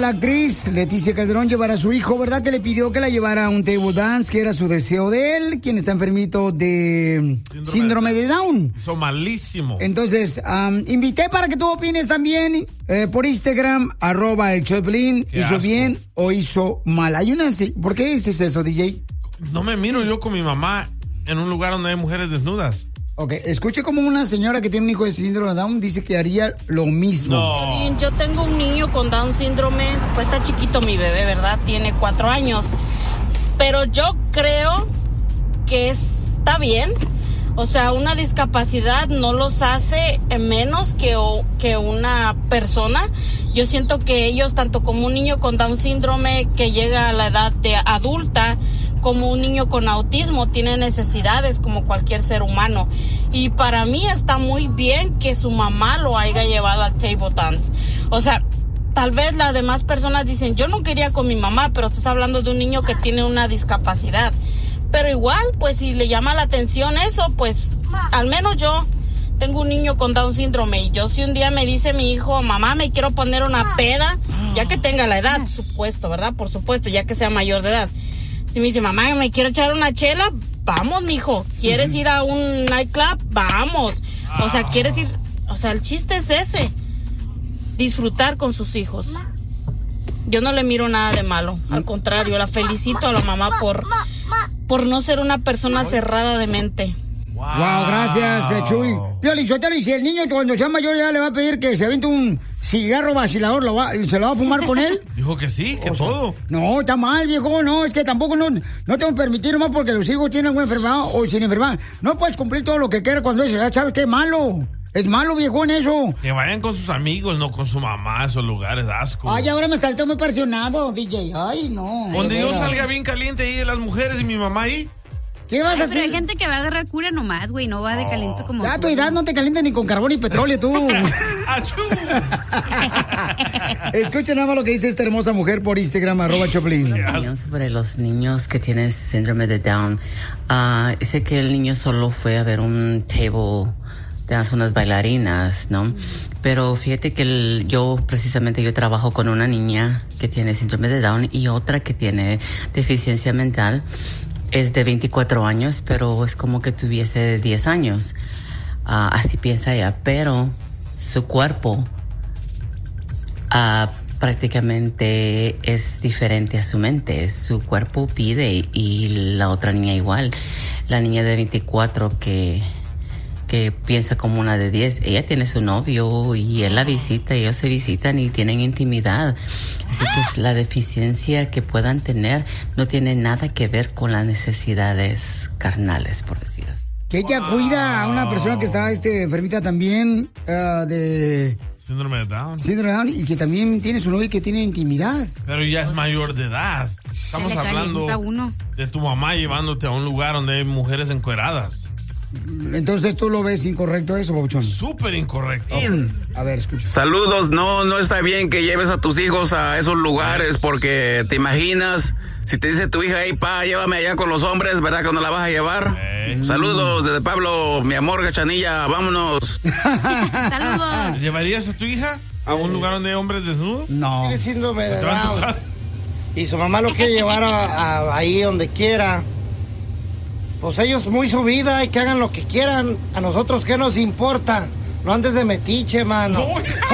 la actriz Leticia Calderón llevar a su hijo, ¿verdad? Que le pidió que la llevara a un table dance, que era su deseo de él, quien está enfermito de síndrome de Down. Eso malísimo. Entonces, invité para que tú opines también por Instagram, @el Choplin, hizo asco. bien o hizo mal. Hay una, ¿por qué dices eso, DJ? No me miro yo con mi mamá en un lugar donde hay mujeres desnudas. Ok, escuche como una señora que tiene un hijo de síndrome de Down dice que haría lo mismo. No. Yo tengo un niño con Down síndrome, pues está chiquito mi bebé, ¿verdad? Tiene 4 años. Pero yo creo que está bien. O sea, una discapacidad no los hace menos que una persona. Yo siento que ellos, tanto como un niño con Down síndrome que llega a la edad de adulta, como un niño con autismo, tiene necesidades como cualquier ser humano. Y para mí está muy bien que su mamá lo haya llevado al table dance. O sea, tal vez las demás personas dicen, yo no quería con mi mamá, pero estás hablando de un niño que tiene una discapacidad. Pero igual, pues si le llama la atención eso, pues al menos yo tengo un niño con Down síndrome y yo si un día me dice mi hijo, mamá, me quiero poner una peda, ya que tenga la edad, supuesto, ¿verdad? Por supuesto, ya que sea mayor de edad. Si me dice, mamá, me quiero echar una chela, vamos, mijo. ¿Quieres ir a un nightclub? Vamos. O sea, ¿quieres ir? O sea, el chiste es ese. Disfrutar con sus hijos. Yo no le miro nada de malo. Al contrario, la felicito a la mamá por no ser una persona cerrada de mente. Wow, gracias, Chuy. Piolín Sotelo, y si el niño cuando sea mayor ya le va a pedir que se aviente un cigarro vacilador, ¿se lo va a fumar con él? Dijo que sí, que todo. No, está mal, viejo, no, es que tampoco no te voy a permitir nomás porque los hijos tienen una enfermedad o sin enfermedad. No puedes cumplir todo lo que quieras cuando es, ya sabes que es malo. Es malo, viejón, eso. Que vayan con sus amigos, no con su mamá a esos lugares, asco. Ay, ahora me salté muy presionado, DJ. Ay, no. Donde yo salga bien caliente ahí de las mujeres y mi mamá ahí. ¿Qué vas a hacer? Pero hay gente que va a agarrar cura nomás, güey, no va de caliente como... Ya a tu edad no te calientes ni con carbón y petróleo, tú. Escucha nada más lo que dice esta hermosa mujer por Instagram, @Choplin. Sobre los niños que tienen síndrome de Down. Dice que el niño solo fue a ver un table dance, unas bailarinas, ¿no? Pero fíjate que yo trabajo con una niña que tiene síndrome de Down y otra que tiene deficiencia mental. Es de 24 años, pero es como que tuviese 10 años. Así piensa ella, pero su cuerpo prácticamente es diferente a su mente. Su cuerpo pide y la otra niña igual. La niña de 24 que piensa como una de 10, ella tiene su novio y él la visita, ellos se visitan y tienen intimidad. Así que la deficiencia que puedan tener no tiene nada que ver con las necesidades carnales, por decir así. Que ella cuida a una persona que está enfermita también de... Síndrome de Down. Síndrome de Down y que también tiene su novio y que tiene intimidad. Pero ya es mayor de edad. Estamos hablando de tu mamá llevándote a un lugar donde hay mujeres encueradas. Entonces tú lo ves incorrecto eso, Pabuchón. Súper incorrecto. A ver, escucha. Saludos, no está bien que lleves a tus hijos a esos lugares porque te imaginas, si te dice tu hija, hey, pa, llévame allá con los hombres, ¿verdad que no la vas a llevar? Saludos desde Pablo, mi amor, Cachanilla, vámonos. Saludos. ¿Llevarías a tu hija a un lugar donde hay hombres desnudos? No. Tiene síndrome de Down. Y su mamá lo quiere llevar ahí donde quiera. Pues ellos muy su vida y que hagan lo que quieran. A nosotros, ¿qué nos importa? No andes de metiche, mano.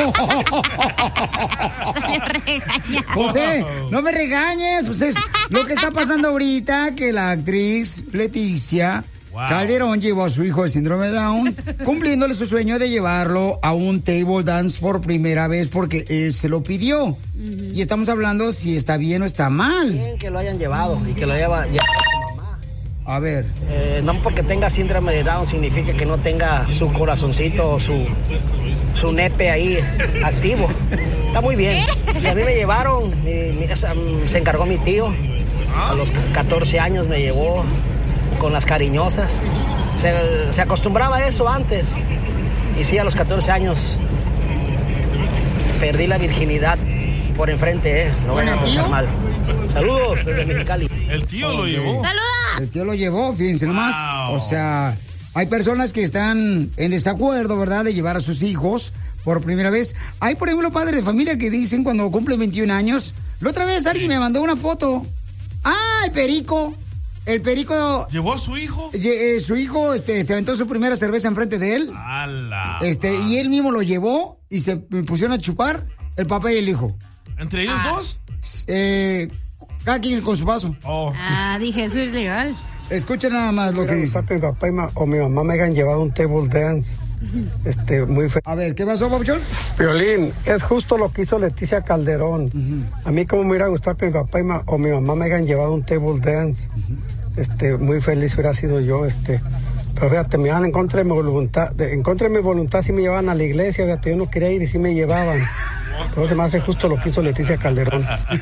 José, no me regañes. Pues es lo que está pasando ahorita, que la actriz Leticia Calderón llevó a su hijo de síndrome de Down, cumpliéndole su sueño de llevarlo a un table dance por primera vez porque él se lo pidió. Y estamos hablando si está bien o está mal. Bien que lo hayan llevado y que lo lleva a su mamá. A ver. No porque tenga síndrome de Down significa que no tenga su corazoncito o su nepe ahí activo. Está muy bien. Y a mí me llevaron, se encargó mi tío. A los 14 años me llevó con las cariñosas. Se acostumbraba a eso antes. Y sí, a los 14 años perdí la virginidad por enfrente, No vayan a pensar mal. Saludos desde Mexicali. El tío lo llevó. ¡Saludos! El tío lo llevó, fíjense nomás. O sea, hay personas que están en desacuerdo, ¿verdad?, de llevar a sus hijos por primera vez. Hay, por ejemplo, padres de familia que dicen cuando cumplen 21 años. La otra vez alguien me mandó una foto. ¡Ah, el Perico! El Perico... ¿Llevó a su hijo? Su hijo se aventó su primera cerveza enfrente de él. ¡Hala! Y él mismo lo llevó y se pusieron a chupar el papá y el hijo. ¿Entre ellos dos? Cada quien con su vaso. Dije, eso es ilegal. Escucha nada más lo que dice. Mi papá o mi mamá me hayan llevado un table dance. Muy feliz. A ver, ¿qué pasó, Papuchón? Piolín, es justo lo que hizo Leticia Calderón. A mí como me hubiera gustado que mi papá o mi mamá me hayan llevado un table dance. Muy feliz hubiera sido yo. Pero fíjate, me iban en contra de mi voluntad. En contra de mi voluntad sí me llevaban a la iglesia, fíjate, yo no quería ir y sí me llevaban. Pero se me hace justo lo que hizo Leticia Calderón.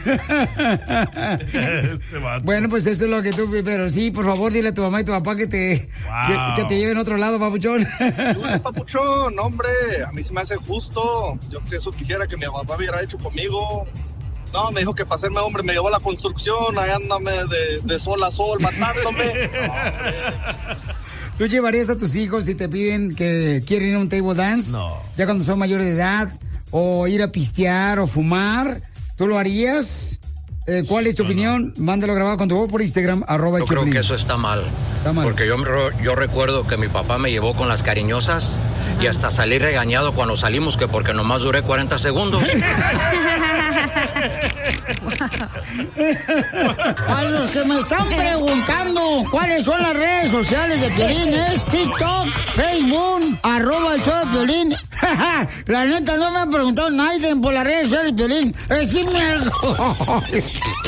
Bueno, pues eso es lo que tú... Pero sí, por favor, dile a tu mamá y tu papá que te lleven a otro lado, Papuchón. Papuchón, hombre, a mí se me hace justo. Yo que eso quisiera que mi papá hubiera hecho conmigo. No, me dijo que para hacerme hombre me llevó a la construcción, ahí ándame de sol a sol, matándome. ¿Tú llevarías a tus hijos si te piden que quieren ir a un table dance? No. Ya cuando son mayores de edad, o ir a pistear, o fumar, ¿tú lo harías? ¿Cuál es tu opinión? Mándalo grabado con tu voz por Instagram, @Choplin. Yo creo que eso está mal. Está mal. Porque yo recuerdo que mi papá me llevó con las cariñosas y hasta salí regañado cuando salimos, que porque nomás duré 40 segundos. A los que me están preguntando cuáles son las redes sociales de Piolín, es TikTok, Facebook, @el show de Piolín. La neta no me ha preguntado nadie por las redes sociales de Piolín. Decime algo.